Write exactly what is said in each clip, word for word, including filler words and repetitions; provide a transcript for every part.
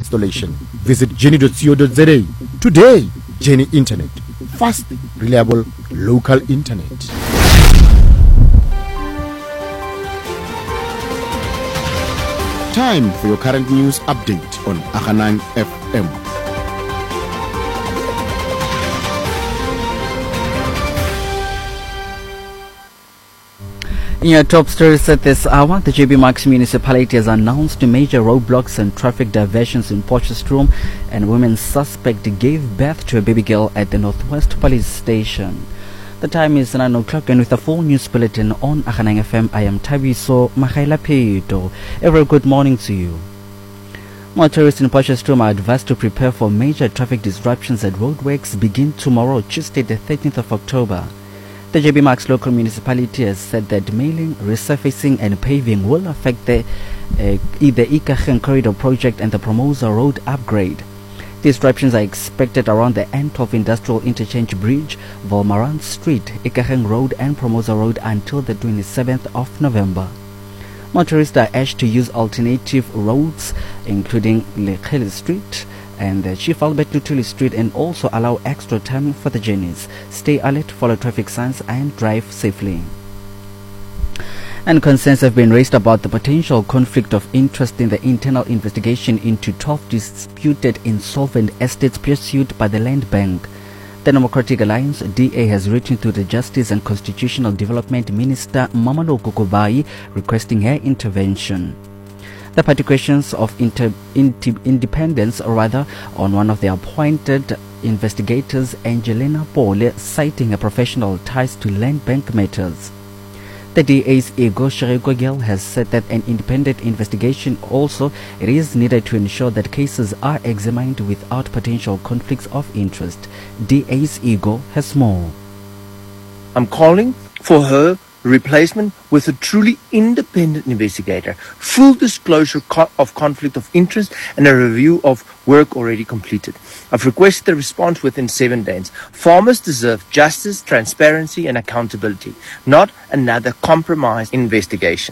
installation. Visit jenny dot co dot za. Today, Jenny Internet. Fast, reliable, local internet. Time for your current news update on Aghanang F M. In your top stories at this hour, the J B Marks municipality has announced major roadblocks and traffic diversions in Potchefstroom, and a woman suspect gave birth to a baby girl at the Northwest Police Station. The time is nine o'clock, and with a full news bulletin on Aghanang F M, I am Tabiso Mahailapito. A very good morning to you. Motorists in Potchefstroom are advised to prepare for major traffic disruptions at roadworks begin tomorrow, Tuesday the thirteenth of October. The J B Marks local municipality has said that mailing, resurfacing and paving will affect the uh, the Ikageng Corridor project and the Promosa Road upgrade. Disruptions are expected around the end of Industrial Interchange Bridge, Volmaran Street, Ikageng Road and Promosa Road until the twenty-seventh of November. Motorists are urged to use alternative roads, including Lekele Street and the Chief Albert Lutuli Street, and also allow extra time for the journeys. Stay alert, follow traffic signs and drive safely. And concerns have been raised about the potential conflict of interest in the internal investigation into twelve disputed insolvent estates pursued by the Land Bank. The Democratic Alliance D A has written to the Justice and Constitutional Development Minister Mamaloko Kubai requesting her intervention. The party questions of inter, inter, independence, or rather, on one of the appointed investigators, Angelina Pole, citing her professional ties to Land Bank matters. The D A's Ego Shirikogel has said that an independent investigation also it is needed to ensure that cases are examined without potential conflicts of interest. D A's Ego has more. I'm calling for her replacement with a truly independent investigator, full disclosure co- of conflict of interest, and a review of work already completed. I've requested a response within seven days. Farmers deserve justice, transparency, and accountability, not another compromised investigation.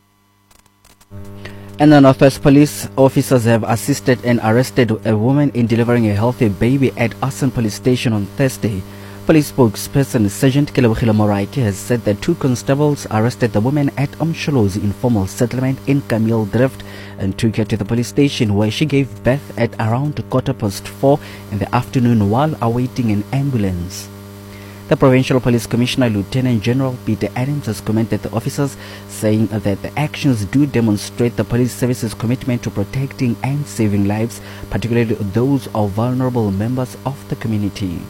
And the Northwest Police officers have assisted and arrested a woman in delivering a healthy baby at Asan Police Station on Thursday. Police spokesperson Sergeant Kelebogile Moraike has said that two constables arrested the woman at Umsholozi informal settlement in Camille Drift and took her to the police station, where she gave birth at around quarter past four in the afternoon while awaiting an ambulance. The Provincial Police Commissioner Lieutenant General Peter Adams has commended the officers, saying that the actions do demonstrate the police service's commitment to protecting and saving lives, particularly those of vulnerable members of the community.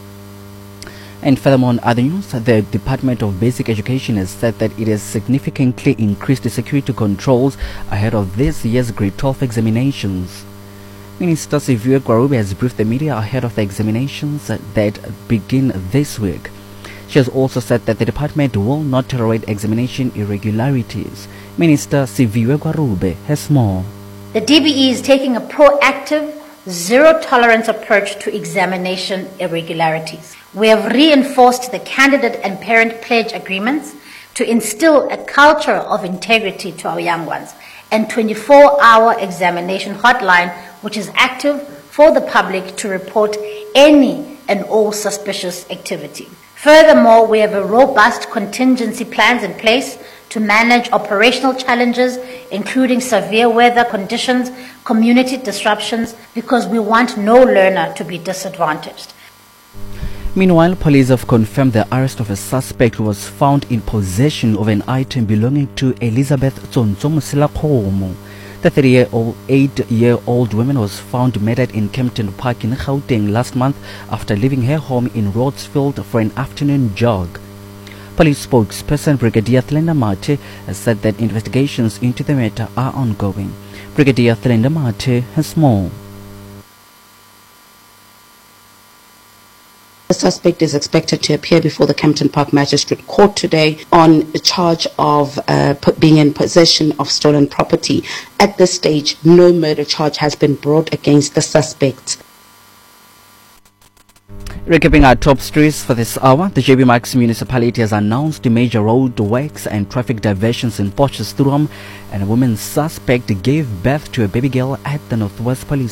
And furthermore, on other news, the Department of Basic Education has said that it has significantly increased the security controls ahead of this year's grade twelve examinations. Minister Siviwe Gwarube has briefed the media ahead of the examinations that begin this week. She has also said that the department will not tolerate examination irregularities. Minister Siviwe Gwarube has more. The D B E is taking a proactive, zero-tolerance approach to examination irregularities. We have reinforced the candidate and parent pledge agreements to instill a culture of integrity to our young ones, and twenty-four hour examination hotline, which is active for the public to report any and all suspicious activity. Furthermore, we have a robust contingency plans in place to manage operational challenges, including severe weather conditions, community disruptions, because we want no learner to be disadvantaged. Meanwhile, police have confirmed the arrest of a suspect who was found in possession of an item belonging to Elizabeth Tsonzo Musilakomo. The thirty-eight-year-old woman was found murdered in Kempton Park in Gauteng last month after leaving her home in Rhodsfield for an afternoon jog. Police spokesperson Brigadier Thlenda Mate has said that investigations into the matter are ongoing. Brigadier Thlenda Mate has more. The suspect is expected to appear before the Kempton Park Magistrate Court today on a charge of uh, being in possession of stolen property. At this stage, no murder charge has been brought against the suspect. Recapping our top stories for this hour, the J B Marks municipality has announced major road works and traffic diversions in Potchefstroom, and a woman suspect gave birth to a baby girl at the Northwest Police